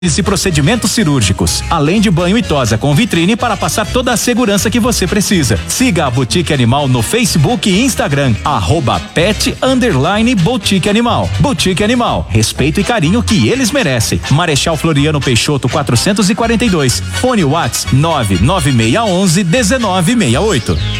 e procedimentos cirúrgicos, além de banho e tosa com vitrine para passar toda a segurança que você precisa. Siga a Boutique Animal no Facebook e Instagram, @pet_boutique animal. Boutique Animal, respeito e carinho que eles merecem. Marechal Floriano Peixoto 442, fone Whats 99611 1968.